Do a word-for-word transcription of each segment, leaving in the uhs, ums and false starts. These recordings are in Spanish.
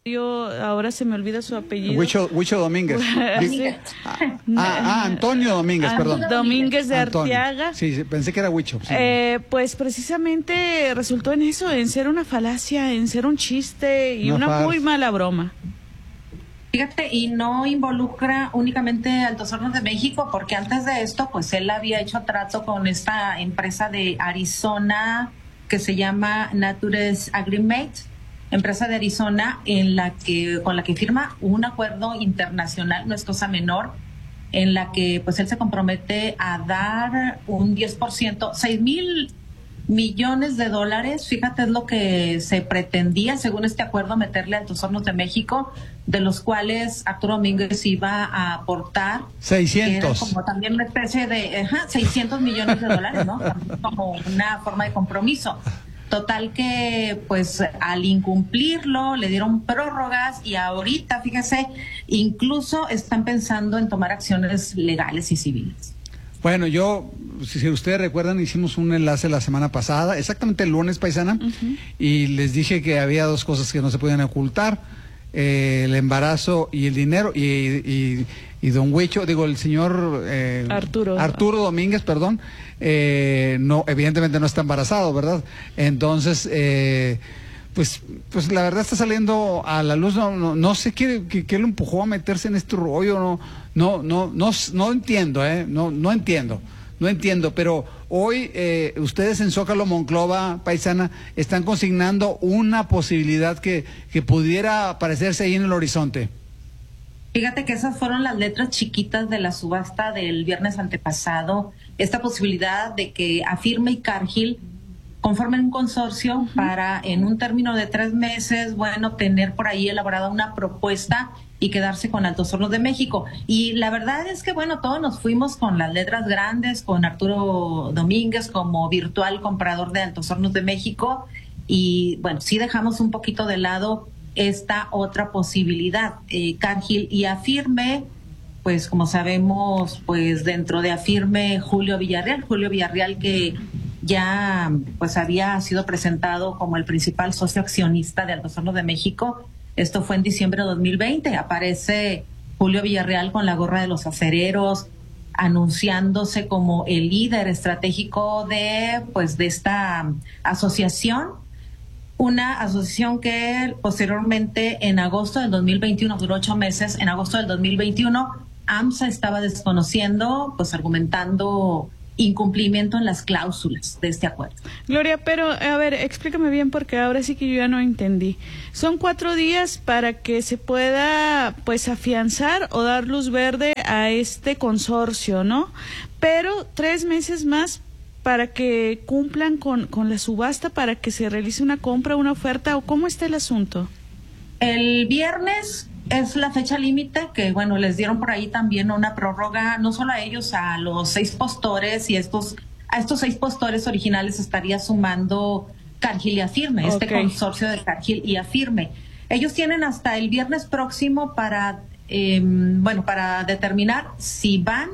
Yo ahora se me olvida su apellido. Huicho, Huicho Domínguez. Sí. ah, ah, Antonio Domínguez, Ah, perdón. Domínguez de Antonio. Arteaga. Sí, sí, pensé que era Huicho. Sí. Eh, pues precisamente resultó en eso, en ser una falacia, en ser un chiste y Una una farsa. muy mala broma. Fíjate, y no involucra únicamente a Altos Hornos de México, porque antes de esto, pues él había hecho trato con esta empresa de Arizona que se llama Natures Agrimate, empresa de Arizona, en la que con la que firma un acuerdo internacional, no es cosa menor, en la que pues él se compromete a dar un diez por ciento, seis mil millones de dólares, fíjate, es lo que se pretendía, según este acuerdo, meterle a Altos Hornos de México, de los cuales Arturo Domínguez iba a aportar seiscientos. que era como también una especie de ajá, seiscientos millones de dólares, ¿no? Como una forma de compromiso. Total que, pues, al incumplirlo, le dieron prórrogas y ahorita, fíjese, incluso están pensando en tomar acciones legales y civiles. Bueno, yo, si ustedes recuerdan, hicimos un enlace la semana pasada, exactamente el lunes, paisana, uh-huh. y les dije que había dos cosas que no se podían ocultar, eh, el embarazo y el dinero, y, y, y don Huicho, digo, el señor eh, Arturo. Arturo Domínguez, perdón, eh, no, evidentemente no está embarazado, ¿verdad? Entonces, eh, pues, pues la verdad está saliendo a la luz, no, no, no sé qué, qué, qué lo empujó a meterse en este rollo, no, no, no, no, no entiendo, eh, no, no entiendo, no entiendo, pero hoy eh, ustedes en Zócalo, Monclova, paisana, están consignando una posibilidad que, que pudiera aparecerse ahí en el horizonte. Fíjate que esas fueron las letras chiquitas de la subasta del viernes antepasado, esta posibilidad de que Afirme y Cargill conformen un consorcio uh-huh. para en un término de tres meses, bueno, tener por ahí elaborada una propuesta y quedarse con Altos Hornos de México. Y la verdad es que, bueno, todos nos fuimos con las letras grandes, con Arturo Domínguez como virtual comprador de Altos Hornos de México, y bueno, sí dejamos un poquito de lado esta otra posibilidad. Eh, Cargill y Afirme, pues como sabemos, pues dentro de Afirme, Julio Villarreal, Julio Villarreal que ya pues había sido presentado como el principal socio accionista de Altos Hornos de México. Esto fue en diciembre de dos mil veinte. Aparece Julio Villarreal con la gorra de los acereros, anunciándose como el líder estratégico de pues de esta asociación, una asociación que posteriormente en agosto del dos mil veintiuno, duró ocho meses, en agosto del dos mil veintiuno, AMSA estaba desconociendo, pues argumentando incumplimiento en las cláusulas de este acuerdo. Gloria, pero a ver, explícame bien porque ahora sí que yo ya no entendí. Son cuatro días para que se pueda pues afianzar o dar luz verde a este consorcio, ¿no? Pero tres meses más para que cumplan con, con la subasta, para que se realice una compra, una oferta, ¿o cómo está el asunto? El viernes es la fecha límite, que bueno, les dieron por ahí también una prórroga, no solo a ellos, a los seis postores, y estos a estos seis postores originales estaría sumando Cargill y Afirme, okay. este consorcio de Cargill y Afirme. Ellos tienen hasta el viernes próximo para, eh, bueno, para determinar si van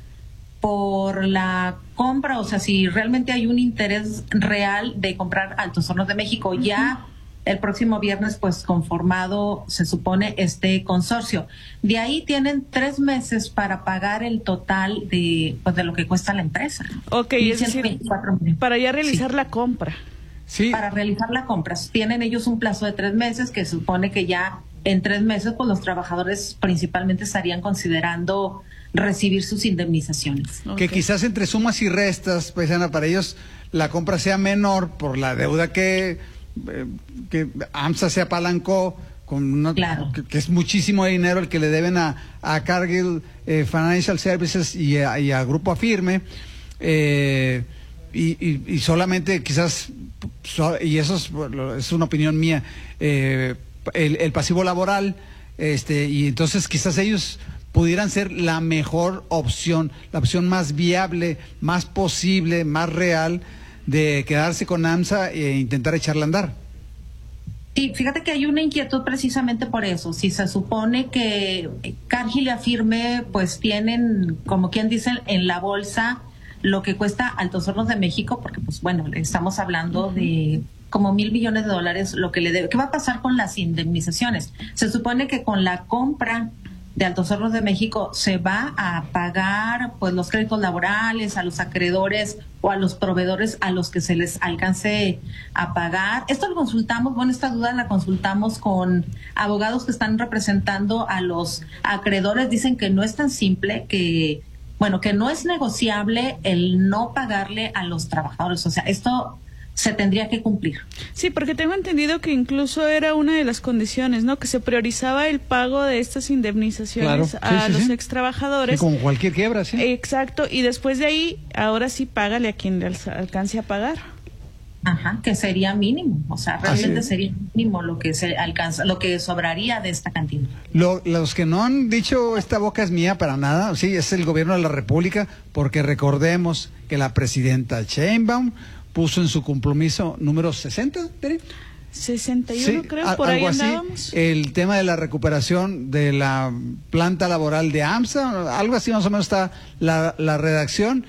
por la compra, o sea, si realmente hay un interés real de comprar Altos Hornos de México. Uh-huh. Ya el próximo viernes, pues conformado, se supone, este consorcio. De ahí tienen tres meses para pagar el total de, pues, de lo que cuesta la empresa. Ok, es decir, para ya realizar sí. la compra. Sí. Para realizar la compra. Tienen ellos un plazo de tres meses, que supone que ya en tres meses, pues los trabajadores principalmente estarían considerando recibir sus indemnizaciones. Okay. Que quizás entre sumas y restas, paisana, para ellos la compra sea menor por la deuda que... que AMSA se apalancó con una, claro. que, que es muchísimo dinero el que le deben a, a Cargill eh, Financial Services y a, y a Grupo Afirme, eh, y, y, y solamente quizás, so, y eso es, es una opinión mía, eh, el, el pasivo laboral, este, y entonces quizás ellos pudieran ser la mejor opción, la opción más viable, más posible, más real, de quedarse con AMSA e intentar echarla a andar. Sí, fíjate que hay una inquietud precisamente por eso. Si se supone que Cargill y Afirme pues tienen, como quien dice, en la bolsa lo que cuesta Altos Hornos de México, porque pues bueno, estamos hablando uh-huh. de como mil millones de dólares lo que le debe. ¿Qué va a pasar con las indemnizaciones? Se supone que con la compra de Altos Hornos de México se va a pagar pues los créditos laborales a los acreedores o a los proveedores a los que se les alcance a pagar. Esto lo consultamos, bueno, esta duda la consultamos con abogados que están representando a los acreedores. Dicen que no es tan simple, que bueno, que no es negociable el no pagarle a los trabajadores. O sea, esto se tendría que cumplir. Sí, porque tengo entendido que incluso era una de las condiciones, ¿no? Que se priorizaba el pago de estas indemnizaciones claro. sí, a sí, los sí. extrabajadores. Sí, como cualquier quiebra, sí. Exacto, y después de ahí, ahora sí págale a quien le alcance a pagar. Ajá, que sería mínimo, o sea, realmente es. sería mínimo lo que se alcanza, lo que sobraría de esta cantidad. Lo, los que no han dicho esta boca es mía para nada, sí, es el gobierno de la República, porque recordemos que la presidenta Sheinbaum puso en su compromiso número sesenta, ¿Tere? sesenta y uno, sí, creo, a, por ahí algo así, andábamos. El tema de la recuperación de la planta laboral de AMSA, algo así más o menos está la, la redacción,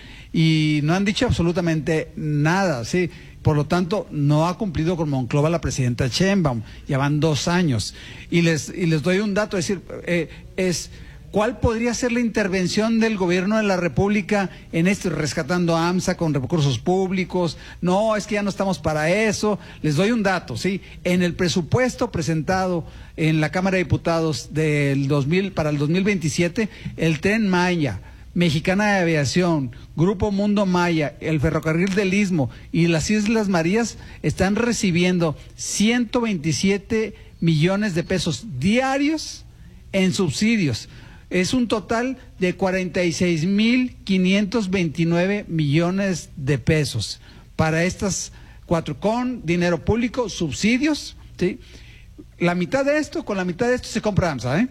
y no han dicho absolutamente nada, sí. Por lo tanto, no ha cumplido con Monclova la presidenta Sheinbaum. Ya van dos años. Y les, y les doy un dato, es decir, eh, es ¿cuál podría ser la intervención del gobierno de la República en esto, rescatando a AMSA con recursos públicos? No, es que ya no estamos para eso. Les doy un dato, ¿sí? En el presupuesto presentado en la Cámara de Diputados del dos mil para el dos mil veintisiete, el Tren Maya, Mexicana de Aviación, Grupo Mundo Maya, el Ferrocarril del Istmo y las Islas Marías están recibiendo ciento veintisiete millones de pesos diarios en subsidios. Es un total de cuarenta y seis mil quinientos veintinueve millones de pesos para estas cuatro, con dinero público, subsidios, ¿sí? La mitad de esto, con la mitad de esto se compra AMSA, ¿eh?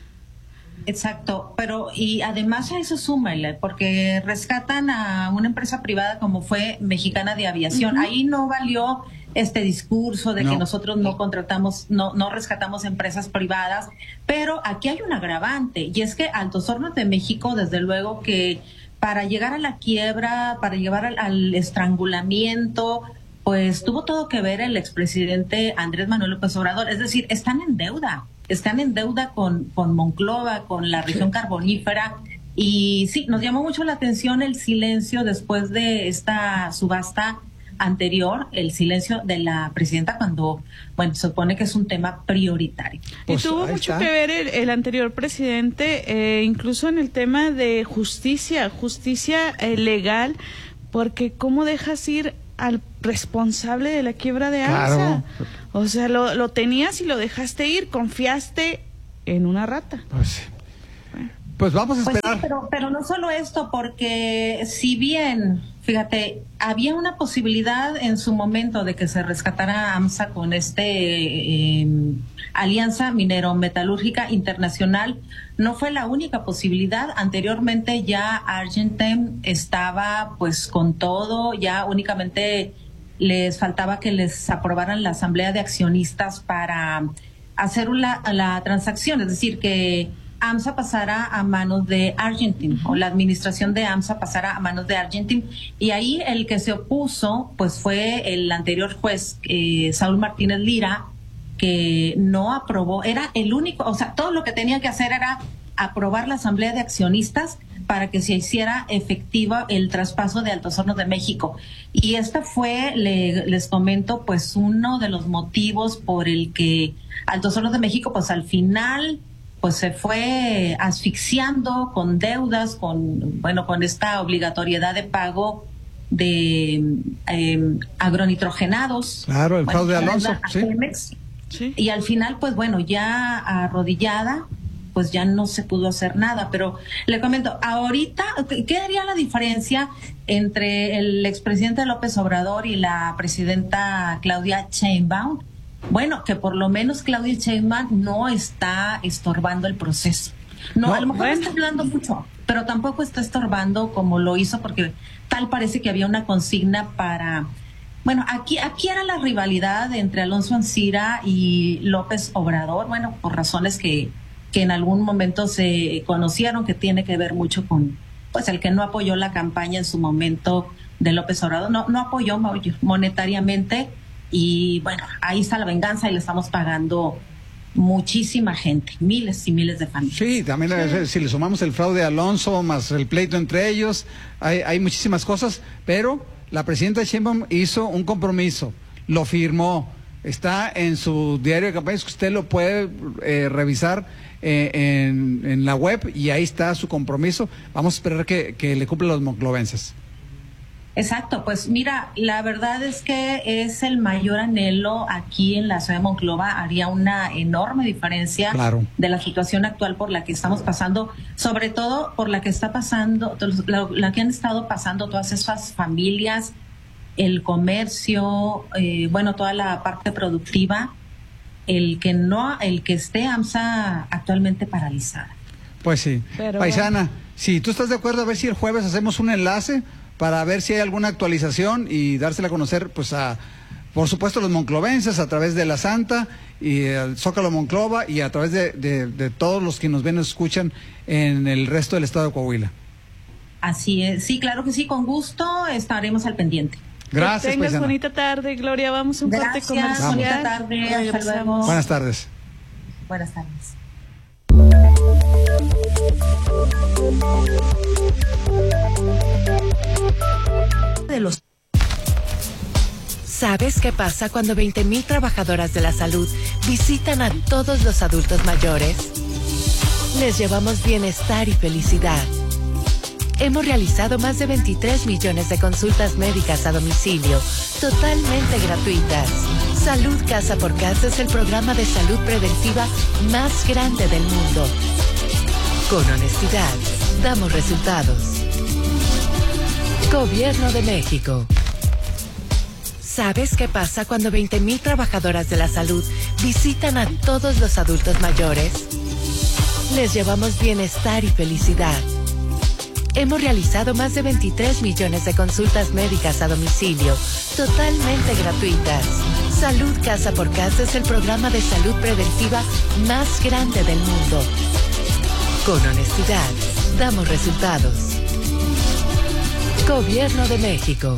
Exacto, pero y además a eso súmale, porque rescatan a una empresa privada como fue Mexicana de Aviación. Uh-huh. Ahí no valió este discurso de no. que nosotros no contratamos, no, no rescatamos empresas privadas, pero aquí hay un agravante, y es que Altos Hornos de México, desde luego que para llegar a la quiebra, para llegar al, al estrangulamiento, pues tuvo todo que ver el expresidente Andrés Manuel López Obrador. Es decir, están en deuda, están en deuda con, con Monclova, con la región carbonífera. Y sí, nos llamó mucho la atención el silencio después de esta subasta anterior, el silencio de la presidenta cuando, bueno, se supone que es un tema prioritario. Pues y tuvo mucho está. que ver el, el anterior presidente, eh, incluso en el tema de justicia, justicia eh, legal, porque ¿cómo dejas ir al responsable de la quiebra de AMSA? Claro. O sea, lo, lo tenías y lo dejaste ir, confiaste en una rata. Pues, bueno. pues vamos a esperar. Pues sí, pero, pero no solo esto, porque si bien, fíjate, había una posibilidad en su momento de que se rescatara AMSA con este eh, Alianza Minero-Metalúrgica Internacional, no fue la única posibilidad. Anteriormente ya Argentem estaba pues con todo, ya únicamente les faltaba que les aprobaran la asamblea de accionistas para hacer la, la transacción, es decir, que AMSA pasara a manos de Argentim, o la administración de AMSA pasara a manos de Argentim, y ahí el que se opuso pues fue el anterior juez, eh, Saúl Martínez Lira, que no aprobó, era el único, o sea, todo lo que tenía que hacer era aprobar la asamblea de accionistas para que se hiciera efectiva el traspaso de Altos Hornos de México. Y esta fue, le, les comento, pues uno de los motivos por el que Altos Hornos de México, pues al final, pues se fue asfixiando con deudas, con, bueno, con esta obligatoriedad de pago de eh, agronitrogenados. Claro, el bueno, fraude de Alonso, sí. Sí. Y al final, pues bueno, ya arrodillada, pues ya no se pudo hacer nada. Pero le comento, ahorita, ¿qué haría la diferencia entre el expresidente López Obrador y la presidenta Claudia Sheinbaum? Bueno, que por lo menos Claudia Sheinbaum no está estorbando el proceso. No, no a lo mejor bueno. está hablando mucho, pero tampoco está estorbando como lo hizo, porque tal parece que había una consigna para... Bueno, aquí aquí era la rivalidad entre Alonso Ancira y López Obrador, bueno, por razones que, que en algún momento se conocieron, que tiene que ver mucho con, pues, el que no apoyó la campaña en su momento de López Obrador, no, no apoyó monetariamente, y bueno, ahí está la venganza y le estamos pagando muchísima gente, miles y miles de familias. Sí, también sí. Si le sumamos el fraude de Alonso más el pleito entre ellos, hay, hay muchísimas cosas, pero la presidenta Sheinbaum hizo un compromiso, lo firmó, está en su diario de campañas, que usted lo puede eh, revisar eh, en, en la web, y ahí está su compromiso. Vamos a esperar que, que le cumplan los monclovenses. Exacto, pues mira, la verdad es que es el mayor anhelo aquí en la ciudad de Monclova. Haría una enorme diferencia, claro, de la situación actual por la que estamos pasando, sobre todo por la que está pasando, la, la que han estado pasando todas esas familias, el comercio, eh, bueno, toda la parte productiva, el que no, el que esté AMSA actualmente paralizada. Pues sí, pero paisana, bueno, si tú estás de acuerdo, a ver si el jueves hacemos un enlace para ver si hay alguna actualización y dársela a conocer, pues a, por supuesto, los monclovenses a través de La Santa y el Zócalo Monclova, y a través de, de, de todos los que nos ven y nos escuchan en el resto del estado de Coahuila. Así es, sí, claro que sí, con gusto estaremos al pendiente. Gracias, que tengas paisana. Bonita tarde, Gloria. Vamos a un corte comercial. Bonita tarde. Hasta luego. Buenas tardes. Buenas tardes. De los... ¿Sabes qué pasa cuando veinte mil trabajadoras de la salud visitan a todos los adultos mayores? Les llevamos bienestar y felicidad. Hemos realizado más de veintitrés millones de consultas médicas a domicilio, totalmente gratuitas. Salud Casa por Casa es el programa de salud preventiva más grande del mundo. Con honestidad, damos resultados. Gobierno de México. ¿Sabes qué pasa cuando veinte mil trabajadoras de la salud visitan a todos los adultos mayores? Les llevamos bienestar y felicidad. Hemos realizado más de veintitrés millones de consultas médicas a domicilio, totalmente gratuitas. Salud Casa por Casa es el programa de salud preventiva más grande del mundo. Con honestidad, damos resultados. Gobierno de México.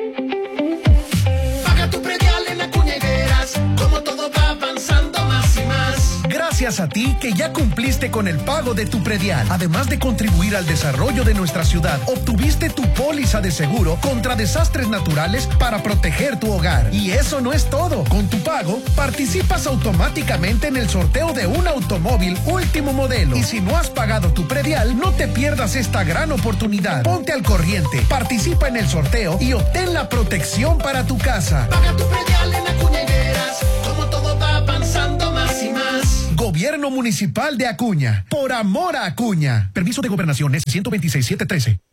Paga tu predial en Acuña y verás cómo todo va avanzando más y más. Gracias a ti que ya cumpliste con el pago de tu predial. Además de contribuir al desarrollo de nuestra ciudad, obtuviste tu póliza de seguro contra desastres naturales para proteger tu hogar. Y eso no es todo. Con tu pago, participas automáticamente en el sorteo de un automóvil último modelo. Y si no has pagado tu predial, no te pierdas esta gran oportunidad. Ponte al corriente, participa en el sorteo y obtén la protección para tu casa. Paga tu predial en Acuña y verás cómo todo va avanzando más y más. Gobierno Municipal de Acuña. Por amor a Acuña. Permiso de Gobernación S ciento veintiséis mil setecientos trece.